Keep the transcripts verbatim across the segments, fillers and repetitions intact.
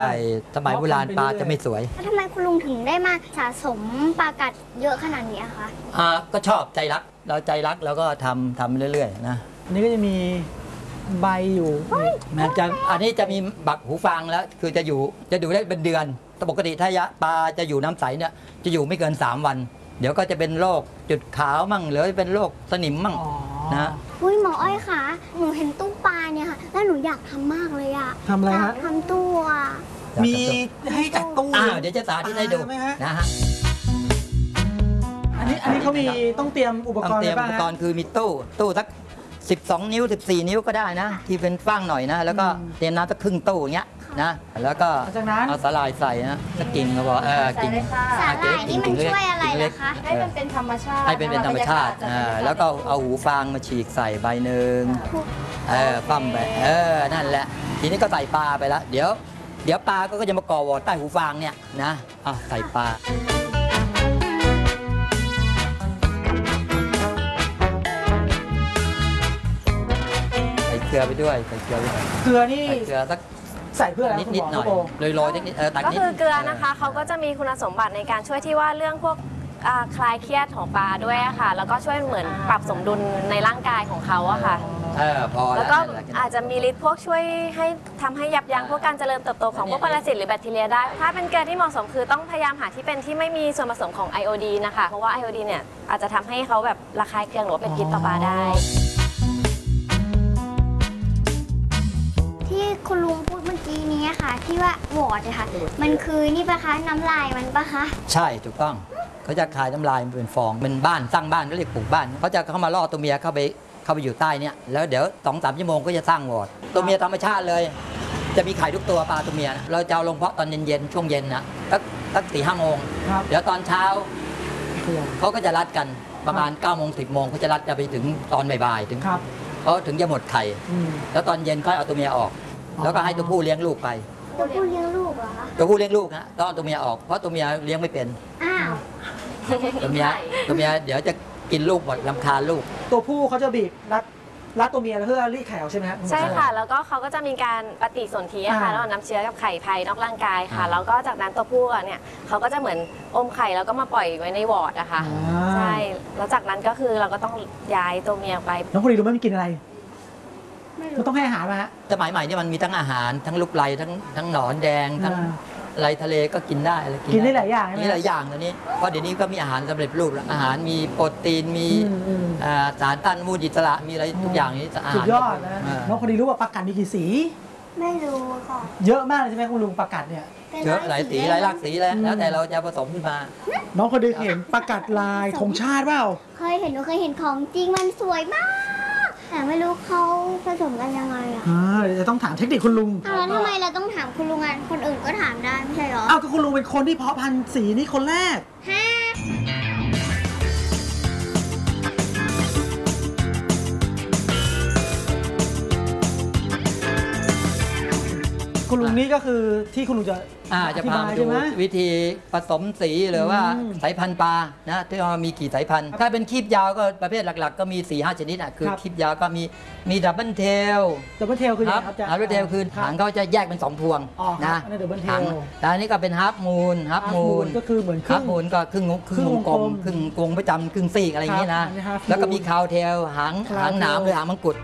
ไอ้สมัยโบราณปลาจะไม่สวยแล้วทำไมคุณลุงถึงได้มาสะสมปลากัดเยอะขนาดนี้คะอ่าก็ชอบใจรักเราใจรักแล้วก็ทำทำเรื่อยๆนะอันนี้ก็จะมีใบอยู่มันจะอันนี้จะมีบักหูฟางแล้วคือจะอยู่จะอยู่ได้เป็นเดือนแต่ปกติถ้ายะปลาจะอยู่น้ำใสเนี่ยจะอยู่ไม่เกินสามวันเดี๋ยวก็จะเป็นโรคจุดขาวมั่งหรือเป็นโรคสนิมมั่งนะอุ้ยหมออ้อยคะหนูเห็นตู้ปลาเนี่ยค่ะแล้วหนูอยากทำมากเลยอะทำอะไรฮะทำตู้อะมีให้จัดตู้อ่าเดี๋ยวจะสาธิตให้ดูนะฮะอันนี้อันนี้เขามีต้องเตรียมอุปกรณ์เตรียมอุปกรณ์คือมีตู้ตู้สักสิบสองนิ้วสิบสี่นิ้วก็ได้นะที่เป็นฟ้างหน่อยนะแล้วก็เตรียมน้ำสักครึ่งตู้อย่างเงี้ยนะแล้วก็เอาสาหร่ายใส่นะสักกิ่งก็บอกเออกิ่งสาหร่ายนี่มันช่วยอะไรนะคะให้มันเป็นธรรมชาติให้เป็นเป็นธรรมชาติอ่าแล้วก็เอาหูฟางมาฉีกใส่ใบหนึ่งเออปั้มไปเออนั่นแหละทีนี้ก็ใส่ปลาไปแล้วเดี๋ยวเดี๋ยวปลาก็จะมาก่อวอร์ใต้หูฟางเนี่ยนะอ่ะใส่ปลาเกลือไปด้วยใส่เกลือไปด้วยเกลือนี่เกลือสักใส่เพื่ออะไรนิดนิดหน่อยโรยๆนิดๆเออตักนิดก็คือเกลือนะคะเขาก็จะมีคุณสมบัติในการช่วยที่ว่าเรื่องพวกคลายเครียดของปลาด้วยค่ะแล้วก็ช่วยเหมือนปรับสมดุลในร่างกายของเขาอะค่ะเออพอแล้วก็อาจจะมีฤทธิ์พวกช่วยให้ทำให้ยับยั้งพวกการเจริญเติบโตของพวกปรสิตหรือแบคทีเรียได้ถ้าเป็นเกลือที่เหมาะสมคือต้องพยายามหาที่เป็นที่ไม่มีส่วนผสมของไอโอดีนนะคะเพราะว่าไอโอดีนเนี่ยอาจจะทำให้เขาแบบระคายเคืองหรือว่าเป็นพิษต่อปลาได้ที่คุณลุงพูดเมื่อกี้นี้ค่ะที่ว่าวอร์ดค่ะมันคือนี่ปะคะน้ำลายมันปะคะใช่ถูกต้องเขาจะคายน้ำลายเป็นฟองเป็นบ้านสร้างบ้านก็เรียกปลูกบ้านเขาจะเข้ามาล่อตัวเมียเข้าไปเข้าไปอยู่ใต้เนี่ยแล้วเดี๋ยวสองสามชั่วโมงก็จะสร้างวอร์ดตัวเมียธรรมชาติเลยจะมีไข่ทุกตัวปลาตัวเมียเราจะเอาลงเพาะตอนเย็นๆช่วงเย็นนะสักสักสี่ห้าโมงเดี๋ยวตอนเช้าเขาก็จะรัดกันประมาณเก้าโมงสิบโมงเขาจะรัดจะไปถึงตอนบ่ายๆถึงเขาถึงจะหมดไข่แล้วตอนเย็นก็เอาตัวเมียออกแล้วก็ให้ตัวผู้เลี้ยงลูกไปตัวผู้เลี้ยงลูกเหรอคะตัวผู้เลี้ยงลูกนะต้องเอาตัวเมียออกเพราะตัวเมียเลี้ยงไม่เป็นอ้าวตัวเมียตัวเมียเดี๋ยวจะกินลูกหมดรำคาญลูกตัวผู้เขาจะบีบรัดรัดตัวเมียเพื่อรีดไข่ออกใช่ไหมครับใช่ค่ะแล้วก็เขาก็จะมีการปฏิสนธิค่ะระหว่างน้ำเชื้อกับไข่ภายนอกร่างกายค่ะแล้วก็จากนั้นตัวผู้เนี่ยเขาก็จะเหมือนอมไข่แล้วก็มาปล่อยไว้ในวอร์ดอะค่ะใช่แล้วจากนั้นก็คือเราก็ต้องย้ายตัวเมียไปน้องคนนี้รู้ไหมมันกินอะไรมันต้องให้อาหารไหมฮะสมัยใหม่นี่มันมีทั้งอาหารทั้งลูกไลทั้งทั้งหนอนแดงทั้งไลทะเลก็กินได้อะไรกินได้หลายอย่างนี่หลายอย่างตอนนี้เพราะเดี๋ยวนี้ก็มีอาหารสำเร็จรูปแล้วอาหารมีโปรตีนมีสารต้านอนุมูลอิสระมีอะไรทุกอย่างนี้อาหารสุดยอดนะน้องคนนี้รู้ว่าปลากัดมีกี่สีไม่รู้ค่ะเยอะมากเลยใช่ไหมคุณลุงปลากัดเนี่ยเยอะหลายสีหลายรากสีแล้วแล้วแต่เราจะผสมขึ้นมาน้องคนนี้เห็นปลากัดลายธงชาติเปล่าเคยเห็นหนูเคยเห็นของจริงมันสวยมากแต่ไม่รู้เขาผสมกันยังไงอ่ะเดี๋ยวจะต้องถามเทคนิคคุณลุงแล้วทำไมเราต้องถามคุณลุงอ่ะคนอื่นก็ถามได้ไม่ใช่หรออ้าวก็คุณลุงเป็นคนที่เพาะพันธุ์สีนี้คนแรกฮะคุณลุงนี่ก็คือที่คุณลุงจะจะพาไปดูวิธีผสมสีหรือว่าสายพันธุ์ปลานะที่ว่ามีกี่สายพันธุ์ถ้าเป็นคีบยาวก็ประเภทหลักๆก็มี สี่ห้า ชนิดอ่ะคือคีบยาวก็มีมีดับเบิลเทลดับเบิลเทลคือครับดับเบิลเทลคือหางเขาจะแยกเป็นสองพวงนะหางแล้วนี่ก็เป็นฮาร์ฟมูนฮาร์ฟมูนก็คือเหมือนฮาร์ฟมูนก็ครึ่งครึ่งวงกลมครึ่งวงประจำครึ่งซีกอะไรอย่างนี้นะแล้วก็มีคาวเทลหางหางหนามหรือหางมังกร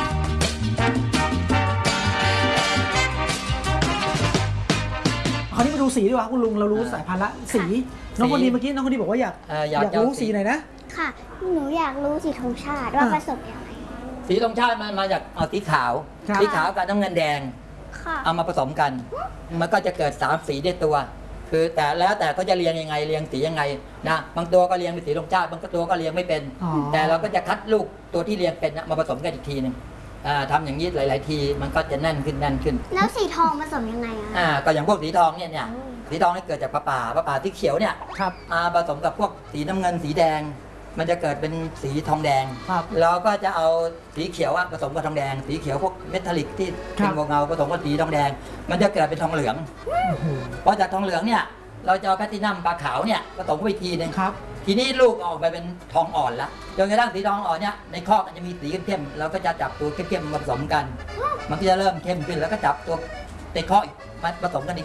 คราวนี้มาดูสีดีกว่าคุณลุงเรารู้สายพันธุ์ละสีน้องคนนี้เมื่อกี้น้องคนนี้บอกว่าอยากอยากรู้สีไหนนะค่ะหนูอยากรู้สีธงชาติว่าผสมยังไงสีธงชาติมันมาจากเอาสีขาวสีขาวกับน้ำเงินแดงเอามาผสมกันมันก็จะเกิดสามสีได้ตัวคือแต่แล้วแต่เขาจะเรียงยังไงเรียงสียังไงนะบางตัวก็เรียงเป็นสีธงชาติบางตัวก็เรียงไม่เป็นแต่เราก็จะคัดลูกตัวที่เรียงเป็นมาผสมกันอีกทีหนึ่งทำอย่างนี้หลายๆทีมันก็จะแน่นขึ้นแน่นขึ้นแล้วสีทองผสมยังไงอ่ะก็อย่างพวกสีทองเนี่ยเนี่ยสีทองนี่เกิดจากปลาป่าปลาป่าที่เขียวเนี่ยมาผสมกับพวกสีน้ำเงินสีแดงมันจะเกิดเป็นสีทองแดงเราก็จะเอาสีเขียวผสมกับทองแดงสีเขียวพวกเมทัลลิกที่เป็นเงาผสมกับสีทองแดงมันจะเกิดเป็นทองเหลืองเพราะจากทองเหลืองเนี่ยเราจะเอาแพลตินัมปลาขาวเนี่ยผสมเข้าไปทีนึงทีนี้ลูกออกไปเป็นทองอ่อนแล้วจนกระทั่งสีทองอ่อนเนี่ยในคอกมันจะมีสีเข้มๆเราก็จะจับตัวเข้มๆมาผสมกันมันก็จะเริ่มเข้มขึ้นแล้วก็จับตัวในคอกมาผสมกันอีก